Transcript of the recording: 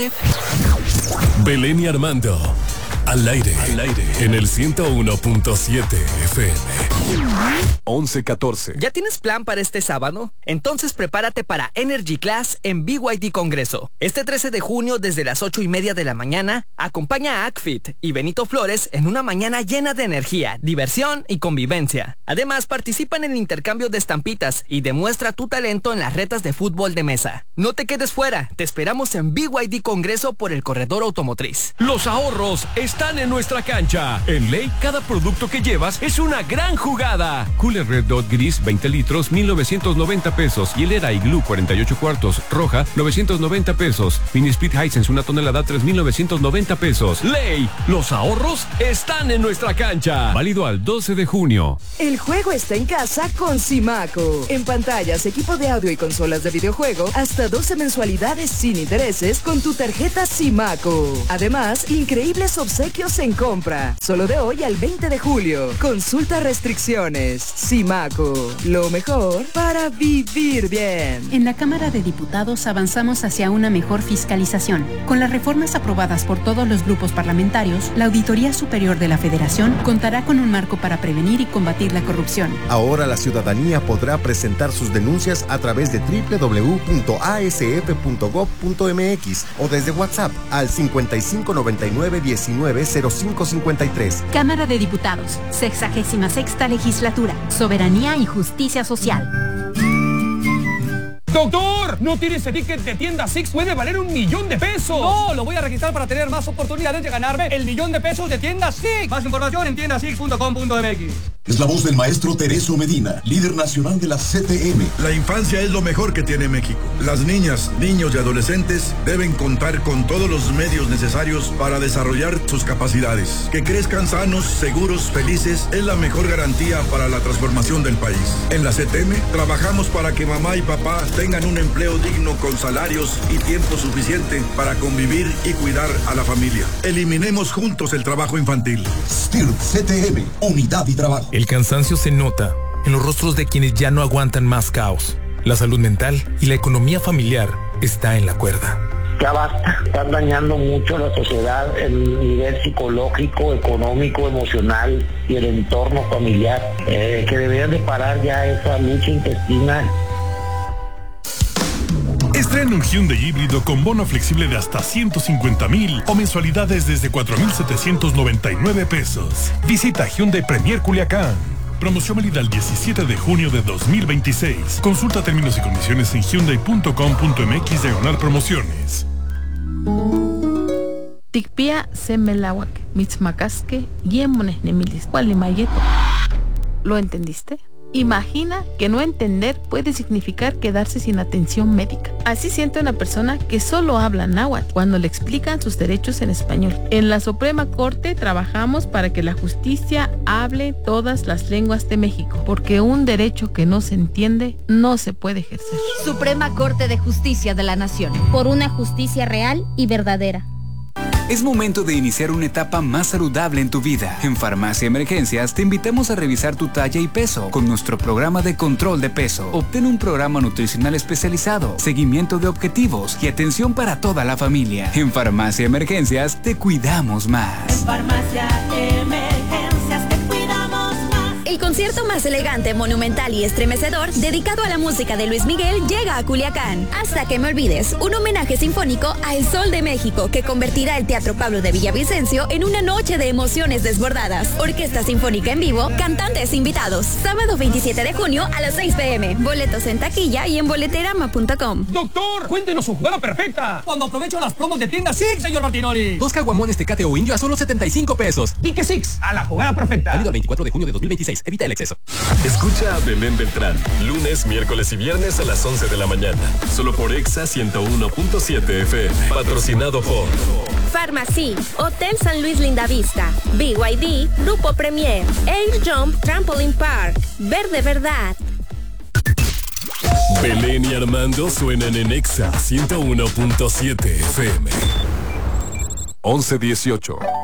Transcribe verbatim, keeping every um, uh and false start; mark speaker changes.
Speaker 1: F. Belén y Armando. Al aire, al aire, en el ciento uno punto siete F M. once catorce.
Speaker 2: ¿Ya tienes plan para este sábado? Entonces prepárate para Energy Class en B Y D Congreso. Este trece de junio, desde las ocho y media de la mañana, acompaña a Acfit y Benito Flores en una mañana llena de energía, diversión y convivencia. Además, participa en el intercambio de estampitas y demuestra tu talento en las retas de fútbol de mesa. No te quedes fuera, te esperamos en B Y D Congreso por el corredor automotriz.
Speaker 3: Los ahorros están en nuestra cancha. En Ley, cada producto que llevas es una gran jugada. Cooler Red Dot Gris veinte litros, mil novecientos noventa pesos. Hielera Igloo cuarenta y ocho cuartos, roja, novecientos noventa pesos. Mini Split Hisense una tonelada, tres mil novecientos noventa pesos. Ley, los ahorros están en nuestra cancha. Válido al doce de junio.
Speaker 4: El juego está en casa con Simaco. En pantallas, equipo de audio y consolas de videojuego, hasta doce mensualidades sin intereses con tu tarjeta Simaco. Además, increíbles obsequios en compra. Solo de hoy al veinte de julio. Consulta restricciones. Simaco. Lo mejor para vivir bien.
Speaker 5: En la Cámara de Diputados avanzamos hacia una mejor fiscalización. Con las reformas aprobadas por todos los grupos parlamentarios, la Auditoría Superior de la Federación contará con un marco para prevenir y combatir la corrupción.
Speaker 6: Ahora la ciudadanía podrá presentar sus denuncias a través de doble u doble u doble u punto a s f punto gob punto m x o desde WhatsApp al cincuenta y cinco noventa y nueve diecinueve cero cinco cincuenta y tres.
Speaker 5: Cámara de Diputados, sexagésima sexta legislatura, soberanía y justicia social.
Speaker 7: ¡Doctor! ¿No tiene ese ticket de tienda Six? ¡Puede valer un millón de pesos! No, lo voy a registrar para tener más oportunidades de ganarme el millón de pesos de tienda Six. Más información en tienda six punto com punto m x.
Speaker 8: Es la voz del maestro Tereso Medina, líder nacional de la C T M.
Speaker 9: La infancia es lo mejor que tiene México. Las niñas, niños y adolescentes deben contar con todos los medios necesarios para desarrollar sus capacidades. Que crezcan sanos, seguros, felices es la mejor garantía para la transformación del país. En la C T M trabajamos para que mamá y papá tengan un empleo digno con salarios y tiempo suficiente para convivir y cuidar a la familia. Eliminemos juntos el trabajo infantil.
Speaker 8: S T I R P C T M, unidad y trabajo.
Speaker 10: El cansancio se nota en los rostros de quienes ya no aguantan más caos. La salud mental y la economía familiar está en la cuerda.
Speaker 11: Ya basta, están dañando mucho a la sociedad, el nivel psicológico, económico, emocional y el entorno familiar, eh, que deberían de parar ya esa lucha intestinal.
Speaker 12: Estrena un Hyundai híbrido con bono flexible de hasta ciento cincuenta mil o mensualidades desde cuatro mil setecientos noventa y nueve pesos. Visita Hyundai Premier Culiacán. Promoción válida el diecisiete de junio de dos mil veintiséis. Consulta términos y condiciones en hyundai punto com punto m x diagonal promociones.
Speaker 13: Tikpia semelawak, mitzmacasque, yemones nemilis, cualimayeto. ¿Lo entendiste? Imagina que no entender puede significar quedarse sin atención médica. Así siente una persona que solo habla náhuatl cuando le explican sus derechos en español. En la Suprema Corte trabajamos para que la justicia hable todas las lenguas de México, porque un derecho que no se entiende no se puede ejercer.
Speaker 14: Suprema Corte de Justicia de la Nación. Por una justicia real y verdadera.
Speaker 15: Es momento de iniciar una etapa más saludable en tu vida. En Farmacia Emergencias te invitamos a revisar tu talla y peso con nuestro programa de control de peso. Obtén un programa nutricional especializado, seguimiento de objetivos y atención para toda la familia. En Farmacia Emergencias te cuidamos más.
Speaker 16: En Farmacia Emergencias te cuidamos más.
Speaker 17: El concierto más elegante, monumental y estremecedor dedicado a la música de Luis Miguel llega a Culiacán. Hasta que me olvides, un homenaje sinfónico a El Sol de México que convertirá el Teatro Pablo de Villavicencio en una noche de emociones desbordadas. Orquesta Sinfónica en vivo, cantantes invitados. Sábado veintisiete de junio a las seis pe eme. Boletos en taquilla y en boleterama punto com.
Speaker 7: Doctor, cuéntenos su jugada perfecta. Cuando aprovecho las promos de tienda Six, señor Martinoli.
Speaker 18: Dos caguamones Tecate o Indio a solo setenta y cinco pesos.
Speaker 7: ¿Y qué Six? A la jugada perfecta.
Speaker 18: Válido el veinticuatro de junio de dos mil veintiséis. Evita el exceso.
Speaker 1: Escucha a Belén Beltrán, lunes, miércoles y viernes a las once de la mañana. Solo por Exa ciento uno punto siete F M. Patrocinado por
Speaker 19: Farmacy, Hotel San Luis Lindavista, B Y D, Grupo Premier, Air Jump Trampoline Park, Verde Verdad.
Speaker 1: Belén y Armando suenan en Exa ciento uno punto siete F M. once dieciocho.